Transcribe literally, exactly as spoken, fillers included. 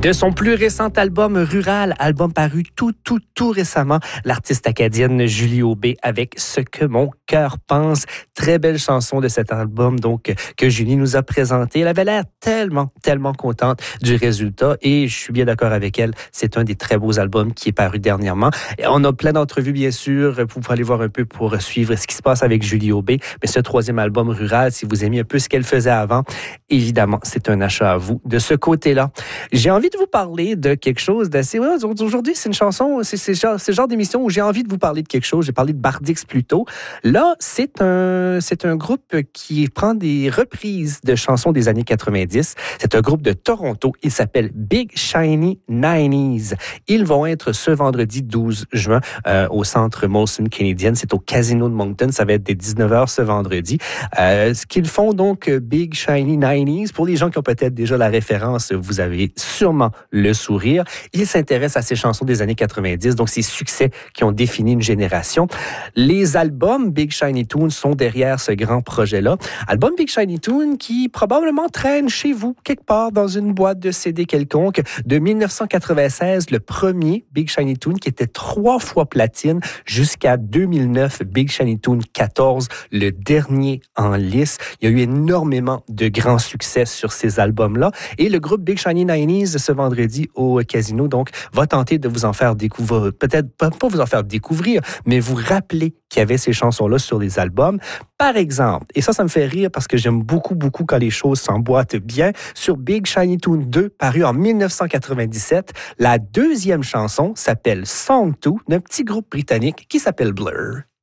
De son plus récent album Rural, album paru tout, tout, tout récemment, l'artiste acadienne Julie Aubé avec Ce que mon cœur pense. Très belle chanson de cet album donc que Julie nous a présenté. Elle avait l'air tellement, tellement contente du résultat et je suis bien d'accord avec elle. C'est un des très beaux albums qui est paru dernièrement. Et on a plein d'entrevues, bien sûr. Vous pouvez aller voir un peu pour suivre ce qui se passe avec Julie Aubé. Mais ce troisième album Rural, si vous aimez un peu ce qu'elle faisait avant, évidemment, c'est un achat à vous de ce côté-là. J'ai envie de vous parler de quelque chose d'assez... Aujourd'hui, c'est une chanson, c'est, c'est, genre, c'est le genre d'émission où j'ai envie de vous parler de quelque chose. J'ai parlé de Bardix plus tôt. Là, c'est un, c'est un groupe qui prend des reprises de chansons des années quatre-vingt-dix. C'est un groupe de Toronto. Il s'appelle Big Shiny nineties. Ils vont être ce vendredi douze juin euh, au Centre Molson Canadian. C'est au Casino de Moncton. Ça va être dès dix-neuf heures ce vendredi. Euh, ce qu'ils font donc, Big Shiny nineties, pour les gens qui ont peut-être déjà la référence, vous avez sûrement le sourire. Ils s'intéressent à ces chansons des années quatre-vingt-dix, donc ces succès qui ont défini une génération. Les albums Big Shiny Tunes sont derrière ce grand projet-là. Album Big Shiny Tunes qui probablement traîne chez vous, quelque part dans une boîte de C D quelconque. De dix-neuf cent quatre-vingt-seize, le premier Big Shiny Tune qui était trois fois platine, jusqu'à deux mille neuf, Big Shiny Tune quatorze, le dernier en lice. Il y a eu énormément de grands succès sur ces albums-là. Et le groupe Big Shiny nineties, ce vendredi au Casino, donc, va tenter de vous en faire découvrir, peut-être pas vous en faire découvrir, mais vous rappeler qu'il y avait ces chansons-là sur les albums. Par exemple, et ça, ça me fait rire parce que j'aime beaucoup, beaucoup quand les choses s'emboîtent bien, sur Big Shiny Tune deux, paru en dix-neuf cent quatre-vingt-dix-sept, la deuxième chanson s'appelle Song deux d'un petit groupe britannique qui s'appelle Blur.